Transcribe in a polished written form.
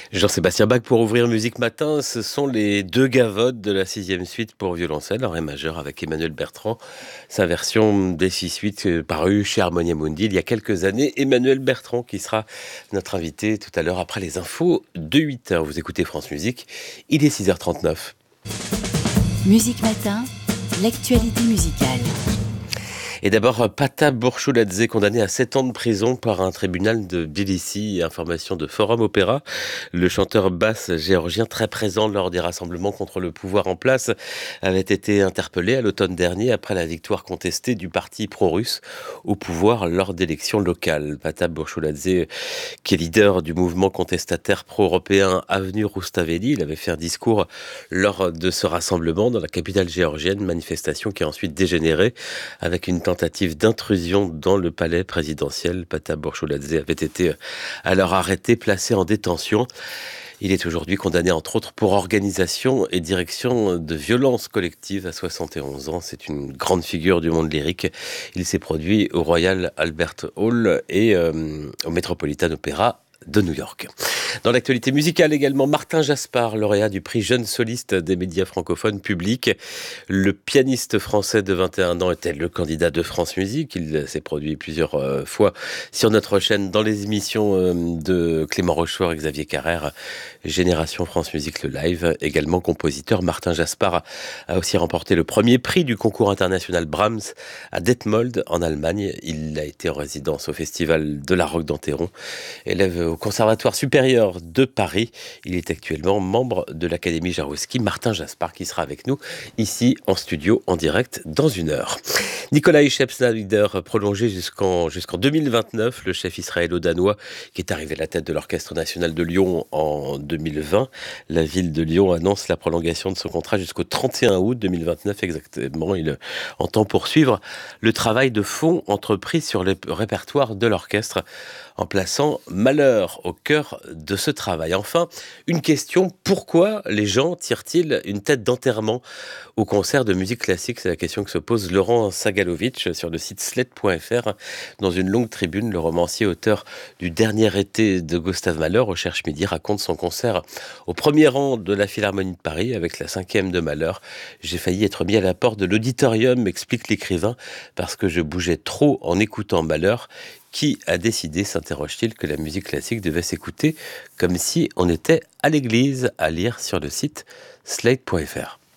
Jean-Sébastien Bach pour ouvrir Musique Matin, ce sont les deux gavottes de la sixième suite pour violoncelle en ré majeur avec Emmanuel Bertrand. Sa version des six suites parue chez Harmonia Mundi il y a quelques années. Emmanuel Bertrand qui sera notre invité tout à l'heure après les infos de 8h. Vous écoutez France Musique, il est 6h39. Musique Matin, l'actualité musicale. Et d'abord, Pata Bourchouladze, condamné à 7 ans de prison par un tribunal de Tbilissi. Information de Forum Opéra. Le chanteur basse géorgien, très présent lors des rassemblements contre le pouvoir en place, avait été interpellé à l'automne dernier après la victoire contestée du parti pro-russe au pouvoir lors d'élections locales. Pata Bourchouladze, qui est leader du mouvement contestataire pro-européen Avenue Roustaveli, il avait fait un discours lors de ce rassemblement dans la capitale géorgienne, manifestation qui a ensuite dégénéré avec une tentative d'intrusion dans le palais présidentiel. Pata Bourchouladze avait été alors arrêté, placé en détention. Il est aujourd'hui condamné entre autres pour organisation et direction de violences collectives à 71 ans. C'est une grande figure du monde lyrique. Il s'est produit au Royal Albert Hall et au Metropolitan Opera de New York. Dans l'actualité musicale également, Martin Jaspar, lauréat du prix Jeune Soliste des médias francophones publics. Le pianiste français de 21 ans était le candidat de France Musique. Il s'est produit plusieurs fois sur notre chaîne dans les émissions de Clément Rochefort et Xavier Carrère. Génération France Musique le live. Également compositeur, Martin Jaspar a aussi remporté le premier prix du concours international Brahms à Detmold en Allemagne. Il a été en résidence au festival de la Roque d'Enterron. Élève au Conservatoire supérieur de Paris. Il est actuellement membre de l'Académie Jarouski. Martin Jaspar qui sera avec nous ici en studio en direct dans une heure. Nikolai Schepsneider prolongé jusqu'en 2029. Le chef israélo-danois qui est arrivé à la tête de l'Orchestre national de Lyon en 2020. La ville de Lyon annonce la prolongation de son contrat jusqu'au 31 août 2029 exactement. Il entend poursuivre le travail de fond entrepris sur le répertoire de l'orchestre en plaçant Malheur au cœur de ce travail. Enfin, une question, pourquoi les gens tirent-ils une tête d'enterrement au concert de musique classique? C'est la question que se pose Laurent Sagalovic sur le site slate.fr. Dans une longue tribune, le romancier auteur du dernier été de Gustave Mahler, au Cherche Midi, raconte son concert au premier rang de la Philharmonie de Paris avec la 5e de Mahler. J'ai failli être mis à la porte de l'auditorium, explique l'écrivain, parce que je bougeais trop en écoutant Mahler. Qui a décidé, s'interroge-t-il, que la musique classique devait s'écouter comme si on était à l'église, à lire sur le site slate.fr.